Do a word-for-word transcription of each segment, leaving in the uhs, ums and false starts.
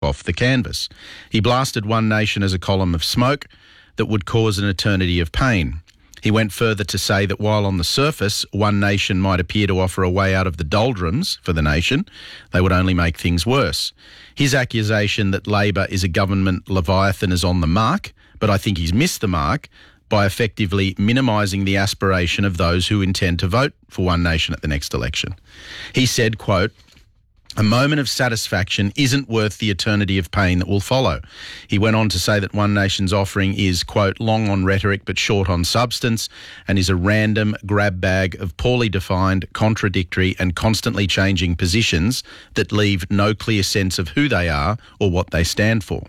off the canvas. He blasted One Nation as a column of smoke that would cause an eternity of pain. He went further to say that while on the surface One Nation might appear to offer a way out of the doldrums for the nation, they would only make things worse. His accusation that Labor is a government leviathan is on the mark, but I think he's missed the mark by effectively minimising the aspiration of those who intend to vote for One Nation at the next election. He said, quote, "A moment of satisfaction isn't worth the eternity of pain that will follow." He went on to say that One Nation's offering is, quote, "long on rhetoric but short on substance and is a random grab bag of poorly defined, contradictory and constantly changing positions that leave no clear sense of who they are or what they stand for."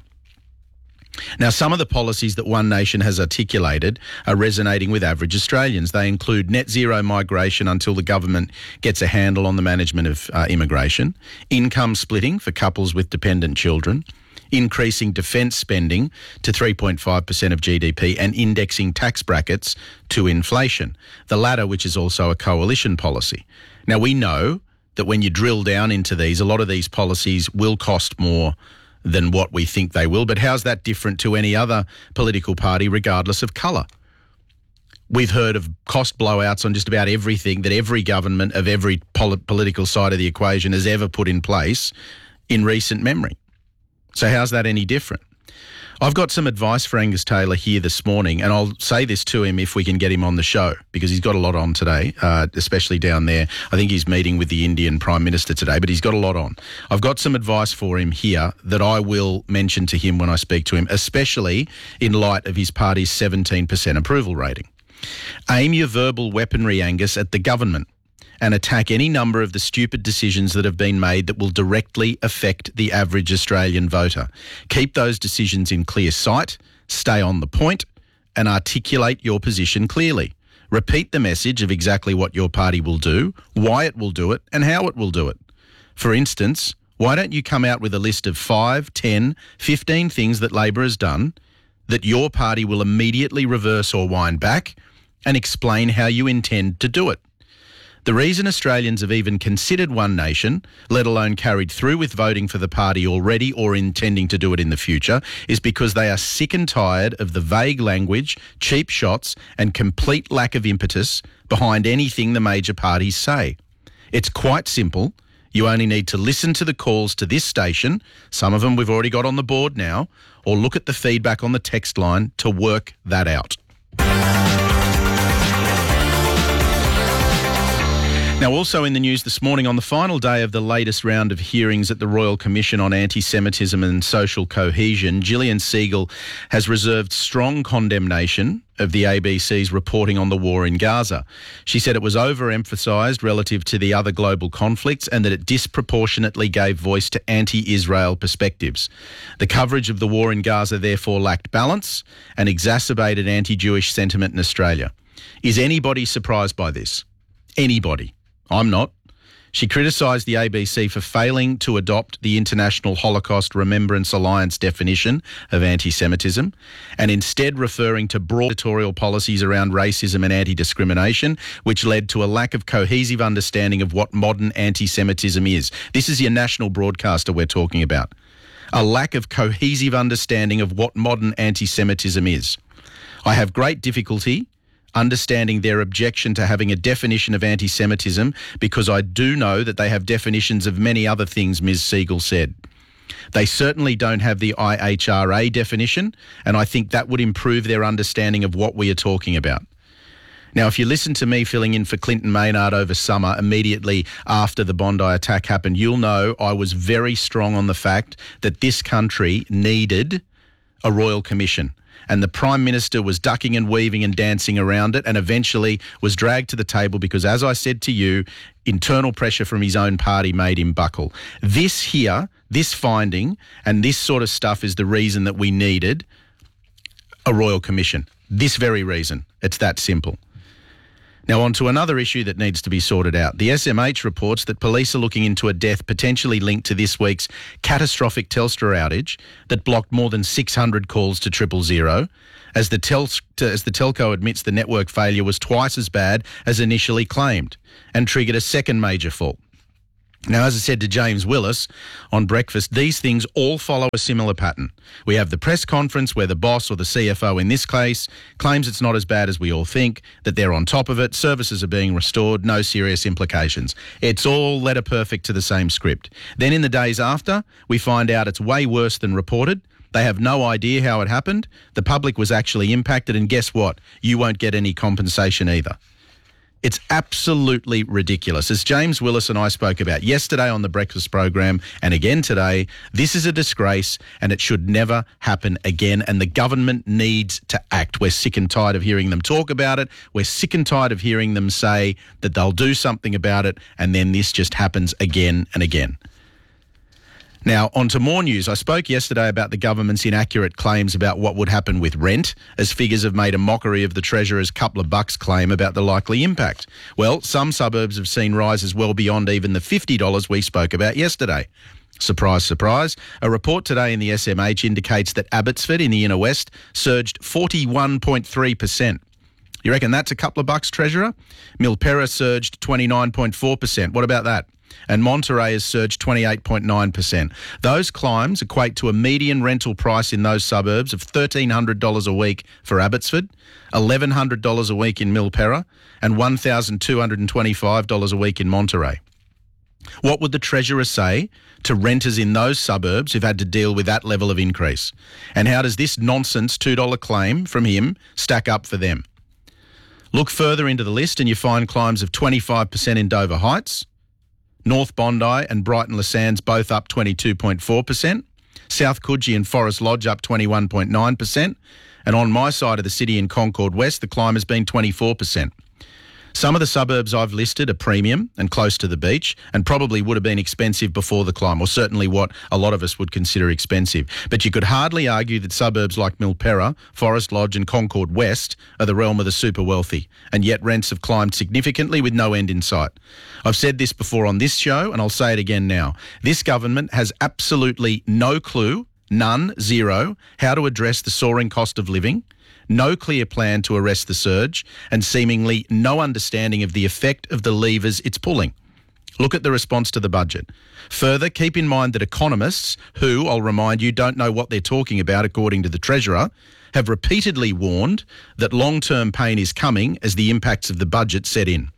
Now, some of the policies that One Nation has articulated are resonating with average Australians. They include net zero migration until the government gets a handle on the management of uh, immigration, income splitting for couples with dependent children, increasing defence spending to three point five percent of G D P and indexing tax brackets to inflation, the latter which is also a coalition policy. Now, we know that when you drill down into these, a lot of these policies will cost more than what we think they will. But how's that different to any other political party, regardless of colour? We've heard of cost blowouts on just about everything that every government of every pol- political side of the equation has ever put in place in recent memory. So how's that any different? I've got some advice for Angus Taylor here this morning, and I'll say this to him if we can get him on the show, because he's got a lot on today, uh, especially down there. I think he's meeting with the Indian Prime Minister today, but he's got a lot on. I've got some advice for him here that I will mention to him when I speak to him, especially in light of his party's seventeen percent approval rating. Aim your verbal weaponry, Angus, at the government and attack any number of the stupid decisions that have been made that will directly affect the average Australian voter. Keep those decisions in clear sight, stay on the point, and articulate your position clearly. Repeat the message of exactly what your party will do, why it will do it, and how it will do it. For instance, why don't you come out with a list of five, ten, fifteen things that Labor has done that your party will immediately reverse or wind back, and explain how you intend to do it. The reason Australians have even considered One Nation, let alone carried through with voting for the party already or intending to do it in the future, is because they are sick and tired of the vague language, cheap shots and complete lack of impetus behind anything the major parties say. It's quite simple. You only need to listen to the calls to this station, some of them we've already got on the board now, or look at the feedback on the text line to work that out. Now, also in the news this morning, on the final day of the latest round of hearings at the Royal Commission on Anti-Semitism and Social Cohesion, Gillian Segal has reserved strong condemnation of the A B C's reporting on the war in Gaza. She said it was overemphasised relative to the other global conflicts and that it disproportionately gave voice to anti-Israel perspectives. The coverage of the war in Gaza therefore lacked balance and exacerbated anti-Jewish sentiment in Australia. Is anybody surprised by this? Anybody? I'm not. She criticised the A B C for failing to adopt the International Holocaust Remembrance Alliance definition of anti-Semitism and instead referring to broad editorial policies around racism and anti-discrimination, which led to a lack of cohesive understanding of what modern anti-Semitism is. This is your national broadcaster we're talking about. A lack of cohesive understanding of what modern anti-Semitism is. I have great difficulty understanding their objection to having a definition of anti-Semitism because I do know that they have definitions of many other things, Miz Segal said. They certainly don't have the I H R A definition, and I think that would improve their understanding of what we are talking about. Now, if you listen to me filling in for Clinton Maynard over summer, immediately after the Bondi attack happened, you'll know I was very strong on the fact that this country needed a royal commission. And the Prime Minister was ducking and weaving and dancing around it and eventually was dragged to the table because, as I said to you, internal pressure from his own party made him buckle. This here, this finding and this sort of stuff is the reason that we needed a royal commission. This very reason. It's that simple. Now, on to another issue that needs to be sorted out. The S M H reports that police are looking into a death potentially linked to this week's catastrophic Telstra outage that blocked more than six hundred calls to triple zero, as the, tel- as the telco admits the network failure was twice as bad as initially claimed and triggered a second major fault. Now, as I said to James Willis on breakfast, these things all follow a similar pattern. We have the press conference where the boss, or the C F O in this case, claims it's not as bad as we all think, that they're on top of it, services are being restored, no serious implications. It's all letter perfect to the same script. Then in the days after, we find out it's way worse than reported. They have no idea how it happened. The public was actually impacted, and guess what? You won't get any compensation either. It's absolutely ridiculous. As James Willis and I spoke about yesterday on the breakfast program and again today, this is a disgrace and it should never happen again, and the government needs to act. We're sick and tired of hearing them talk about it. We're sick and tired of hearing them say that they'll do something about it, and then this just happens again and again. Now, on to more news. I spoke yesterday about the government's inaccurate claims about what would happen with rent, as figures have made a mockery of the Treasurer's couple of bucks claim about the likely impact. Well, some suburbs have seen rises well beyond even the fifty dollars we spoke about yesterday. Surprise, surprise. A report today in the S M H indicates that Abbotsford in the inner west surged forty-one point three percent. You reckon that's a couple of bucks, Treasurer? Milperra surged twenty-nine point four percent. What about that? And Monterey has surged twenty-eight point nine percent. Those climbs equate to a median rental price in those suburbs of one thousand three hundred dollars a week for Abbotsford, one thousand one hundred dollars a week in Milperra, and one thousand two hundred twenty-five dollars a week in Monterey. What would the Treasurer say to renters in those suburbs who've had to deal with that level of increase? And how does this nonsense two dollar claim from him stack up for them? Look further into the list and you find climbs of twenty-five percent in Dover Heights, North Bondi and Brighton Le Sands both up twenty-two point four percent, South Coogee and Forest Lodge up twenty-one point nine percent, and on my side of the city in Concord West, the climb has been twenty-four percent. Some of the suburbs I've listed are premium and close to the beach and probably would have been expensive before the climb, or certainly what a lot of us would consider expensive. But you could hardly argue that suburbs like Milperra, Forest Lodge and Concord West are the realm of the super wealthy, and yet rents have climbed significantly with no end in sight. I've said this before on this show and I'll say it again now. This government has absolutely no clue, none, zero, how to address the soaring cost of living, no clear plan to arrest the surge, and seemingly no understanding of the effect of the levers it's pulling. Look at the response to the budget. Further, keep in mind that economists, who, I'll remind you, don't know what they're talking about according to the Treasurer, have repeatedly warned that long-term pain is coming as the impacts of the budget set in.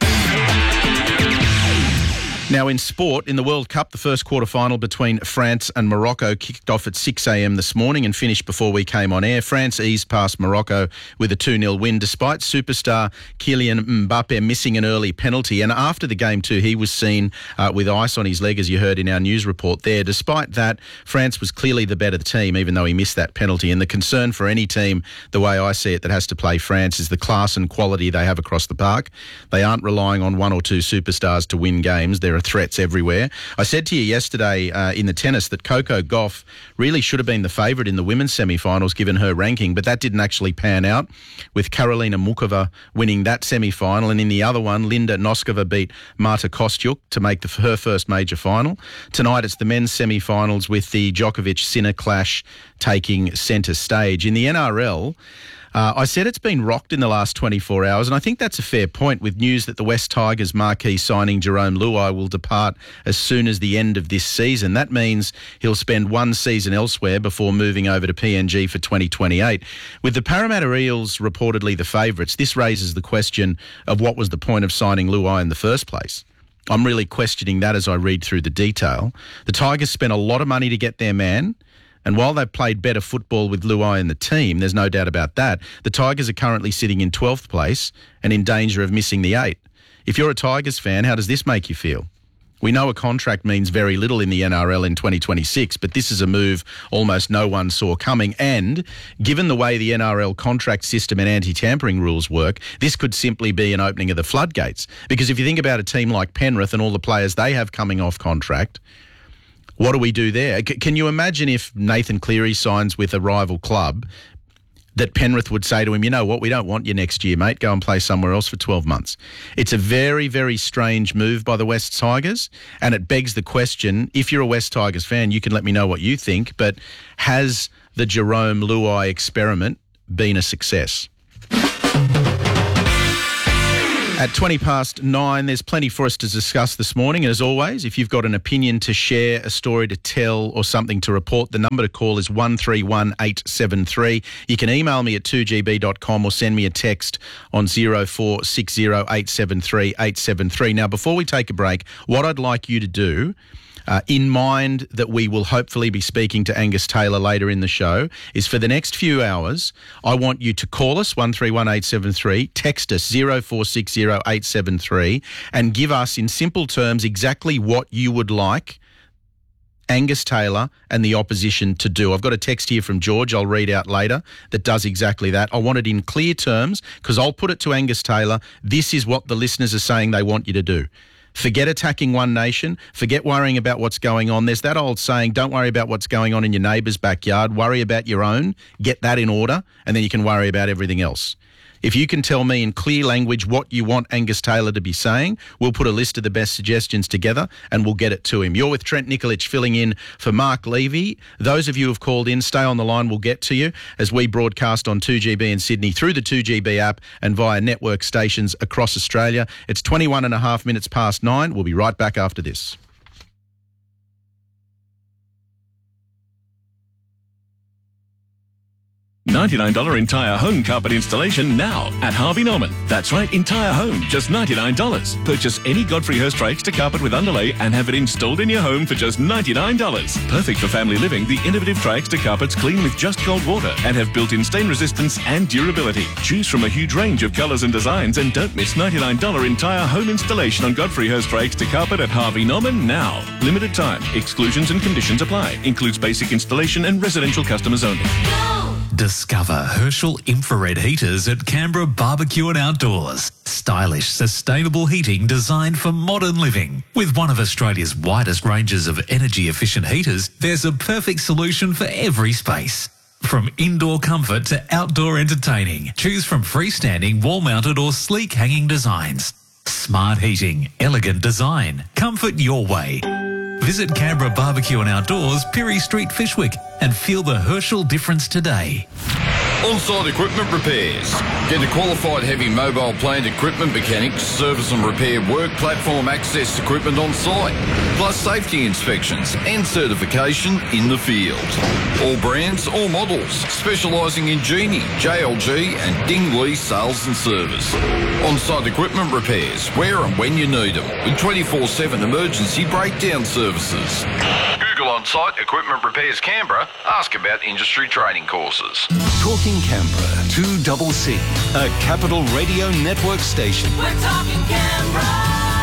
Now, in sport, in the World Cup, the first quarter-final between France and Morocco kicked off at six a.m. this morning and finished before we came on air. France eased past Morocco with a two nil win, despite superstar Kylian Mbappe missing an early penalty. And after the game too, he was seen uh, with ice on his leg, as you heard in our news report there. Despite that, France was clearly the better team, even though he missed that penalty. And the concern for any team, the way I see it, that has to play France is the class and quality they have across the park. They aren't relying on one or two superstars to win games. They're threats everywhere. I said to you yesterday uh, in the tennis that Coco Gauff really should have been the favourite in the women's semi-finals given her ranking, but that didn't actually pan out, with Karolina Mukova winning that semi-final, and in the other one, Linda Noskova beat Marta Kostyuk to make the, her first major final. Tonight it's the men's semi-finals with the Djokovic-Sinner clash taking centre stage. In the N R L, Uh, I said it's been rocked in the last twenty-four hours, and I think that's a fair point, with news that the West Tigers marquee signing Jerome Luai will depart as soon as the end of this season. That means he'll spend one season elsewhere before moving over to P N G for twenty twenty-eight. With the Parramatta Eels reportedly the favourites, this raises the question of what was the point of signing Luai in the first place. I'm really questioning that as I read through the detail. The Tigers spent a lot of money to get their man, and while they've played better football with Luai in the team, there's no doubt about that, the Tigers are currently sitting in twelfth place and in danger of missing the eight. If you're a Tigers fan, how does this make you feel? We know a contract means very little in the N R L in twenty twenty-six, but this is a move almost no one saw coming. And given the way the N R L contract system and anti-tampering rules work, this could simply be an opening of the floodgates. Because if you think about a team like Penrith and all the players they have coming off contract, what do we do there? C- can you imagine if Nathan Cleary signs with a rival club, that Penrith would say to him, you know what, we don't want you next year, mate. Go and play somewhere else for twelve months. It's a very, very strange move by the West Tigers, and it begs the question, if you're a West Tigers fan, you can let me know what you think, but has the Jerome Luai experiment been a success? At twenty past nine, there's plenty for us to discuss this morning. As always, if you've got an opinion to share, a story to tell or something to report, the number to call is one three one eight seven three. You can email me at two g b dot com or send me a text on zero four six zero eight seven three eight seven three. Now, before we take a break, what I'd like you to do, Uh, in mind that we will hopefully be speaking to Angus Taylor later in the show, is for the next few hours, I want you to call us, one three one eight seven three, text us, zero four six zero eight seven three, and give us in simple terms exactly what you would like Angus Taylor and the opposition to do. I've got a text here from George I'll read out later that does exactly that. I want it in clear terms because I'll put it to Angus Taylor. This is what the listeners are saying they want you to do. Forget attacking One Nation. Forget worrying about what's going on. There's that old saying, don't worry about what's going on in your neighbour's backyard. Worry about your own. Get that in order, and then you can worry about everything else. If you can tell me in clear language what you want Angus Taylor to be saying, we'll put a list of the best suggestions together and we'll get it to him. You're with Trent Nikolic filling in for Mark Levy. Those of you who have called in, stay on the line. We'll get to you as we broadcast on two G B in Sydney through the two G B app and via network stations across Australia. It's twenty-one and a half minutes past nine. We'll be right back after this. ninety-nine dollars entire home carpet installation now at Harvey Norman. That's right, entire home, just ninety-nine dollars. Purchase any Godfrey Hirst rakes to carpet with underlay and have it installed in your home for just ninety-nine dollars. Perfect for family living, the innovative Trax to carpets clean with just cold water and have built-in stain resistance and durability. Choose from a huge range of colours and designs and don't miss ninety-nine dollars entire home installation on Godfrey Hirst rakes to carpet at Harvey Norman now. Limited time. Exclusions and conditions apply. Includes basic installation and residential customers only. Discover Herschel infrared heaters at Canberra Barbecue and Outdoors. Stylish, sustainable heating designed for modern living. With one of Australia's widest ranges of energy-efficient heaters, there's a perfect solution for every space. From indoor comfort to outdoor entertaining, choose from freestanding, wall-mounted or sleek hanging designs. Smart heating, elegant design, comfort your way. Visit Canberra Barbecue and Outdoors, Pirie Street, Fishwick, and feel the Herschel difference today. On-site equipment repairs. Get a qualified heavy mobile plant equipment mechanic to service and repair work platform access equipment on site, plus safety inspections and certification in the field. All brands, all models, specialising in Genie, J L G and Dingley sales and service. On-site equipment repairs, where and when you need them, with twenty-four seven emergency breakdown services. Google On-Site Equipment Repairs Canberra. Ask about industry training courses. Talking Canberra, two C C, a Capital Radio Network station. We're talking Canberra.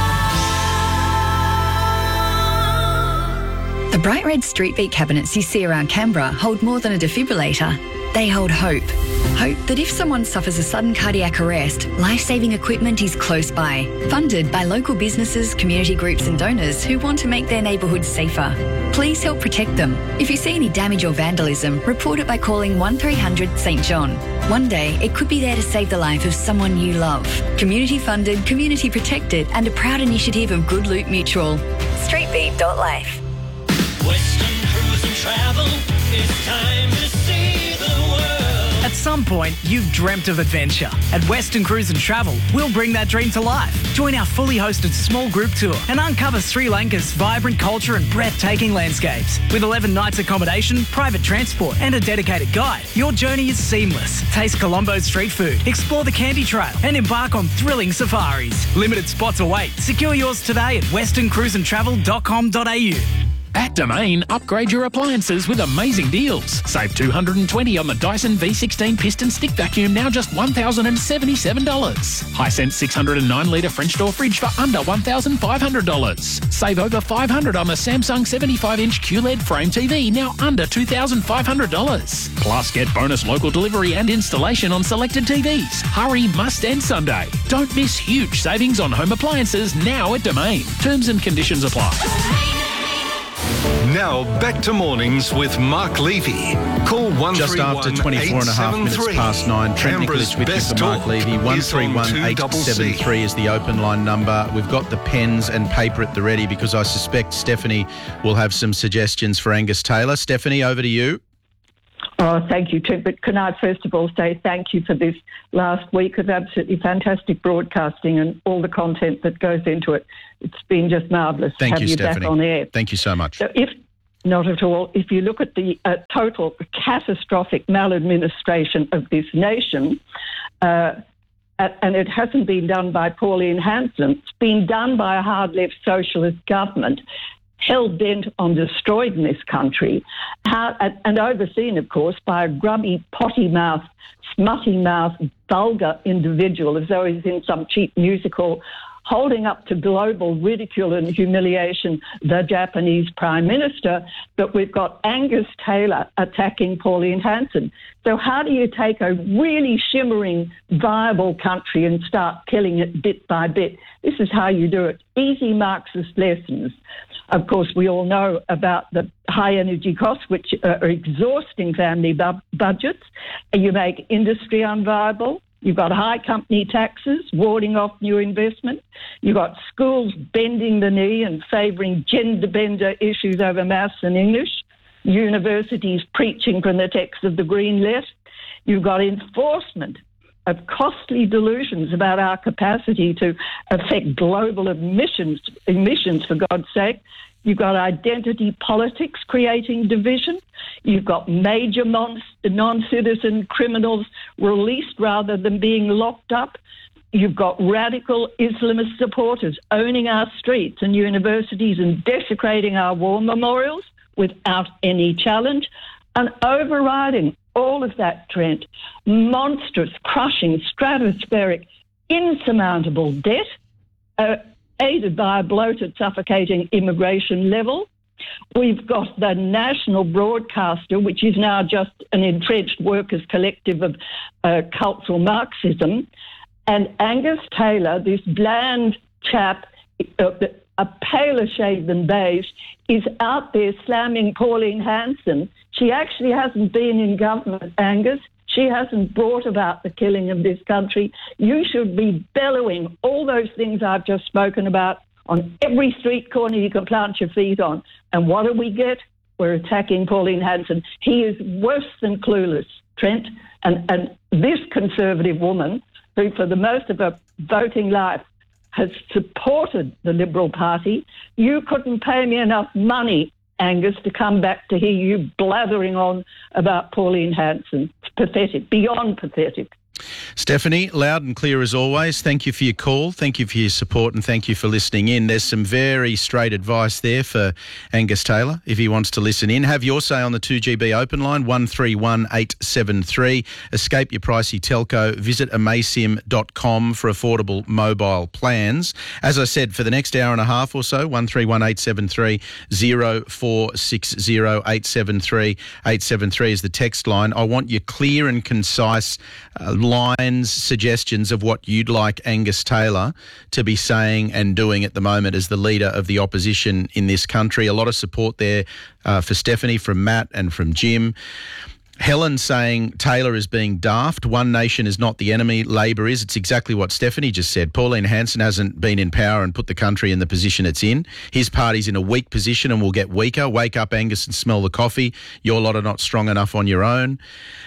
The bright red street beat cabinets you see around Canberra hold more than a defibrillator. They hold hope. Hope that if someone suffers a sudden cardiac arrest, life-saving equipment is close by. Funded by local businesses, community groups and donors who want to make their neighbourhoods safer. Please help protect them. If you see any damage or vandalism, report it by calling one three hundred St John. One day, it could be there to save the life of someone you love. Community funded, community protected and a proud initiative of Good Loot Mutual. streetbeat dot life. Western Cruise and Travel, it's time to see the world. At some point, you've dreamt of adventure. At Western Cruise and Travel, we'll bring that dream to life. Join our fully hosted small group tour and uncover Sri Lanka's vibrant culture and breathtaking landscapes. With eleven nights accommodation, private transport and a dedicated guide, your journey is seamless. Taste Colombo's street food, explore the Candy Trail and embark on thrilling safaris. Limited spots await. Secure yours today at western cruise and travel dot com dot a u. At Domain, upgrade your appliances with amazing deals. Save two hundred twenty dollars on the Dyson V sixteen piston stick vacuum, now just one thousand seventy-seven dollars. Hisense six hundred nine litre French door fridge for under one thousand five hundred dollars. Save over five hundred dollars on the Samsung seventy-five inch Q L E D frame T V, now under two thousand five hundred dollars. Plus, get bonus local delivery and installation on selected T Vs. Hurry, must end Sunday. Don't miss huge savings on home appliances now at Domain. Terms and conditions apply. Now back to mornings with Mark Levy. Call one three one, Just after twenty-four and a half minutes past nine, Trent Nikolic with you for Mark Levy. one three one eight seven three is the open line number. We've got the pens and paper at the ready because I suspect Stephanie will have some suggestions for Angus Taylor. Stephanie, over to you. Oh, thank you, Trent. But can I first of all say thank you for this last week of absolutely fantastic broadcasting and all the content that goes into it. It's been just marvellous to Thank have you, you Stephanie. back on air. Thank you so much. So if not at all, if you look at the uh, total catastrophic maladministration of this nation, uh, and it hasn't been done by Pauline Hanson, it's been done by a hard-left socialist government, hell-bent on destroying this country, how, and overseen, of course, by a grubby, potty-mouthed, smutty-mouthed, vulgar individual, as though he's in some cheap musical, holding up to global ridicule and humiliation the Japanese Prime Minister, but we've got Angus Taylor attacking Pauline Hanson. So how do you take a really shimmering, viable country and start killing it bit by bit? This is how you do it. Easy Marxist lessons. Of course, we all know about the high energy costs, which are exhausting family bu- budgets. You make industry unviable. You've got high company taxes warding off new investment. You've got schools bending the knee and favouring gender bender issues over maths and English. Universities preaching from the text of the Green Left. You've got enforcement of costly delusions about our capacity to affect global emissions, emissions for God's sake. You've got identity politics creating division. You've got major non- non-citizen criminals released rather than being locked up. You've got radical Islamist supporters owning our streets and universities and desecrating our war memorials without any challenge. And overriding all of that, Trent, monstrous, crushing, stratospheric, insurmountable debt, uh, aided by a bloated, suffocating immigration level. We've got the national broadcaster, which is now just an entrenched workers' collective of uh, cultural Marxism, and Angus Taylor, this bland chap, uh, a paler shade than beige, is out there slamming Pauline Hanson. She actually hasn't been in government, Angus. She hasn't brought about the killing of this country. You should be bellowing all those things I've just spoken about on every street corner you can plant your feet on. And what do we get? We're attacking Pauline Hanson. He is worse than clueless, Trent. And, and this Conservative woman, who for the most of her voting life has supported the Liberal Party, you couldn't pay me enough money, Angus, to come back to hear you blathering on about Pauline Hanson. It's pathetic, beyond pathetic. Stephanie, loud and clear as always. Thank you for your call. Thank you for your support and thank you for listening in. There's some very straight advice there for Angus Taylor if he wants to listen in. Have your say on the two G B open line, one three one eight seven three. Escape your pricey telco. Visit amasim dot com for affordable mobile plans. As I said, for the next hour and a half or so, one three one eight seven three, zero four six zero eight seven three eight seven three is the text line. I want your clear and concise uh, lines, suggestions of what you'd like Angus Taylor to be saying and doing at the moment as the leader of the opposition in this country. A lot of support there uh, for Stephanie from Matt and from Jim. Helen saying Taylor is being daft. One nation is not the enemy, Labor is. It's exactly what Stephanie just said. Pauline Hanson hasn't been in power and put the country in the position it's in. His party's in a weak position and will get weaker. Wake up, Angus, and smell the coffee. Your lot are not strong enough on your own.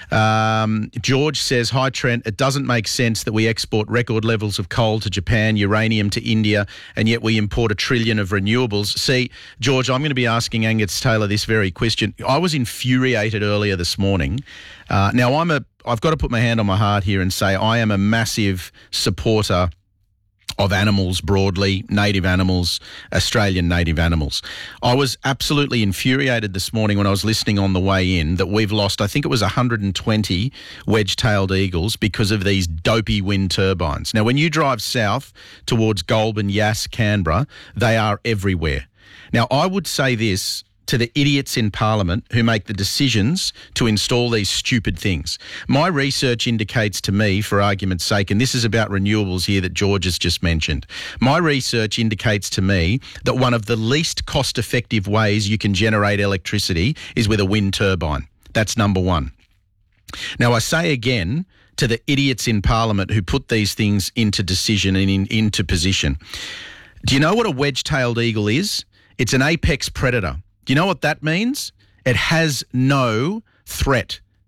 Um, George says, hi, Trent. It doesn't make sense that we export record levels of coal to Japan, uranium to India, and yet we import a trillion of renewables. See, George, I'm going to be asking Angus Taylor this very question. I was infuriated earlier this morning. Uh, now, I'm a, I've got to put my hand on my heart here and say I am a massive supporter of animals broadly, native animals, Australian native animals. I was absolutely infuriated this morning when I was listening on the way in that we've lost, I think it was one hundred twenty wedge-tailed eagles because of these dopey wind turbines. Now, when you drive south towards Goulburn, Yass, Canberra, they are everywhere. Now, I would say this to the idiots in Parliament who make the decisions to install these stupid things. My research indicates to me, for argument's sake, and this is about renewables here that George has just mentioned, my research indicates to me that one of the least cost-effective ways you can generate electricity is with a wind turbine. That's number one. Now, I say again to the idiots in Parliament who put these things into decision and in, into position, do you know what a wedge-tailed eagle is? It's an apex predator. Do you know what that means? It has no threat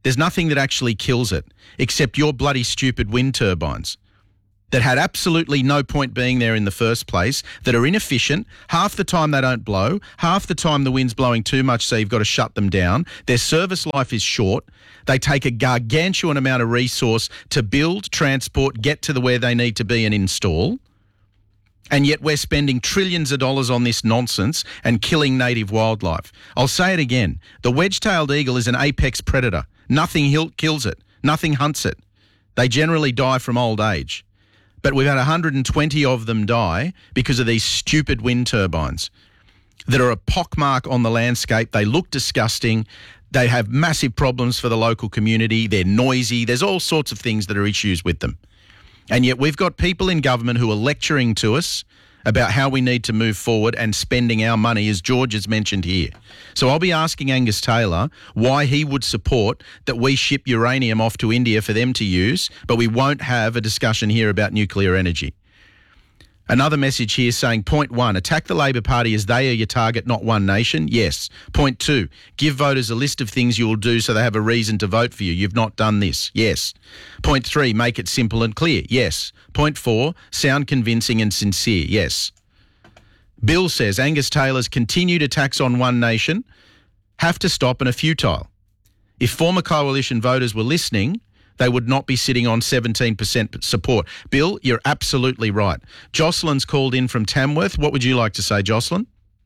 There's nothing that actually kills it except your bloody stupid wind turbines that had absolutely no point being there in the first place, that are inefficient. Half the time they don't blow. Half the time the wind's blowing too much, so you've got to shut them down. Their service life is short. They take a gargantuan amount of resource to build, transport, get to the where they need to be and install. And yet we're spending trillions of dollars on this nonsense and killing native wildlife. I'll say it again. The wedge-tailed eagle is an apex predator. Nothing hil- kills it. Nothing hunts it. They generally die from old age. But we've had one hundred twenty of them die because of these stupid wind turbines that are a pockmark on the landscape. They look disgusting. They have massive problems for the local community. They're noisy. There's all sorts of things that are issues with them. And yet we've got people in government who are lecturing to us about how we need to move forward and spending our money, as George has mentioned here. So I'll be asking Angus Taylor why he would support that we ship uranium off to India for them to use, but we won't have a discussion here about nuclear energy. Another message here saying, point one, attack the Labor Party as they are your target, not one nation. Yes. Point two, give voters a list of things you will do so they have a reason to vote for you. You've not done this. Yes. Point three, make it simple and clear. Yes. Point four, sound convincing and sincere. Yes. Bill says Angus Taylor's continued attacks on one nation have to stop and are futile. If former coalition voters were listening, they would not be sitting on seventeen percent support. Bill, you're absolutely right. Jocelyn's called in from Tamworth. What would you like to say, Jocelyn?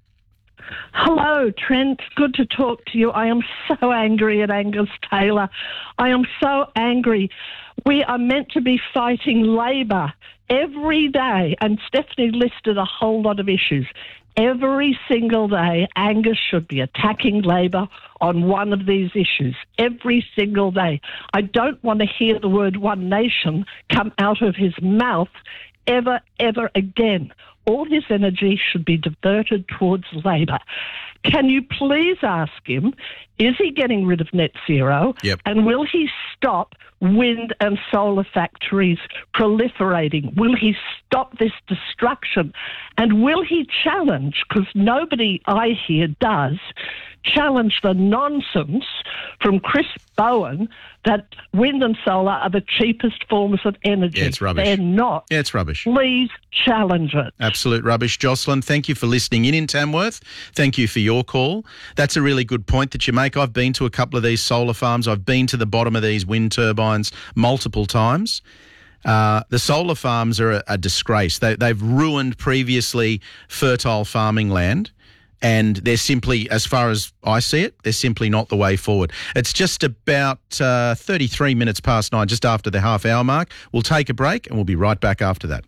Hello, Trent. Good to talk to you. I am so angry at Angus Taylor. I am so angry. We are meant to be fighting Labor every day, and Stephanie listed a whole lot of issues. Every single day, Angus should be attacking Labor on one of these issues. Every single day. I don't want to hear the word one nation come out of his mouth ever, ever again. All his energy should be diverted towards Labor. Can you please ask him, is he getting rid of net zero? Yep. And will he stop wind and solar factories proliferating? Will he stop this destruction? And will he challenge, because nobody I hear does, challenge the nonsense from Chris Bowen that wind and solar are the cheapest forms of energy. Yeah, it's rubbish. They're not. Yeah, it's rubbish. Please challenge it. Absolute rubbish. Jocelyn, thank you for listening in in Tamworth. Thank you for your call. That's a really good point that you make. I've been to a couple of these solar farms. I've been to the bottom of these wind turbines multiple times. Uh, the solar farms are a, a disgrace. They, they've ruined previously fertile farming land. And they're simply, as far as I see it, they're simply not the way forward. It's just about uh, thirty-three minutes past nine, just after the half hour mark. We'll take a break and we'll be right back after that.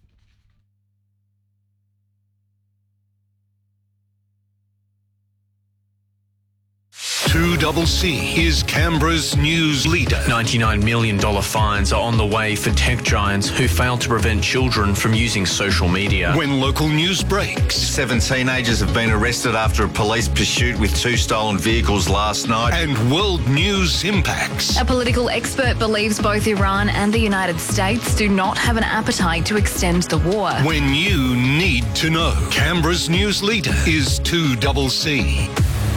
two C C is Canberra's news leader. ninety-nine million dollars fines are on the way for tech giants who failed to prevent children from using social media. When local news breaks. Seven teenagers have been arrested after a police pursuit with two stolen vehicles last night. And world news impacts. A political expert believes both Iran and the United States do not have an appetite to extend the war. When you need to know. Canberra's news leader is two C C.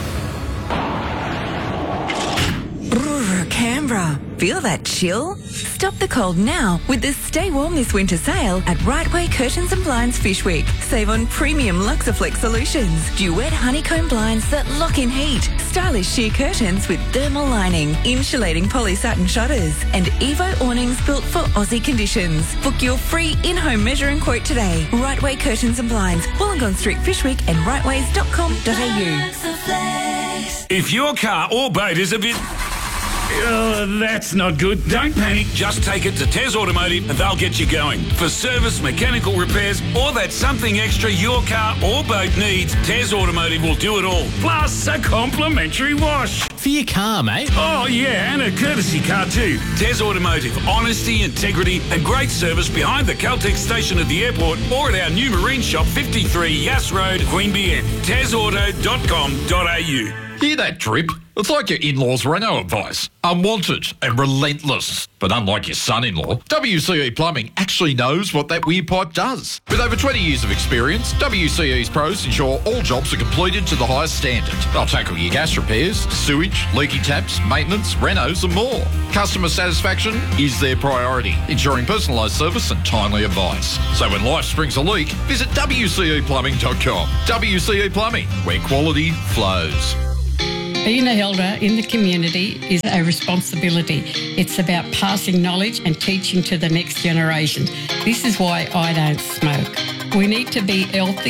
Canberra. Feel that chill? Stop the cold now with the Stay Warm This Winter sale at Right Way Curtains and Blinds Fish Week. Save on premium Luxaflex solutions, duet honeycomb blinds that lock in heat, stylish sheer curtains with thermal lining, insulating poly satin shutters, and Evo awnings built for Aussie conditions. Book your free in-home measure and quote today. Right Way Curtains and Blinds, Wollongong Street Fish Week and rightways dot com dot a u. If your car or boat is a bit... Oh, that's not good. Don't panic. Just take it to Tez Automotive and they'll get you going. For service, mechanical repairs, or that something extra your car or boat needs, Tez Automotive will do it all. Plus a complimentary wash. For your car, mate. Oh, yeah, and a courtesy car too. Tez Automotive. Honesty, integrity and great service behind the Caltex station at the airport or at our new marine shop, fifty-three Yass Road, Queanbeyan. tez auto dot com dot a u. Hear that drip? It's like your in-laws' Renault advice. Unwanted and relentless. But unlike your son-in-law, W C E Plumbing actually knows what that weird pipe does. With over twenty years of experience, W C E's pros ensure all jobs are completed to the highest standard. They'll tackle your gas repairs, sewage, leaky taps, maintenance, renos and more. Customer satisfaction is their priority, ensuring personalised service and timely advice. So when life springs a leak, visit W C E plumbing dot com. W C E Plumbing, where quality flows. Being an elder in the community is a responsibility. It's about passing knowledge and teaching to the next generation. This is why I don't smoke. We need to be healthy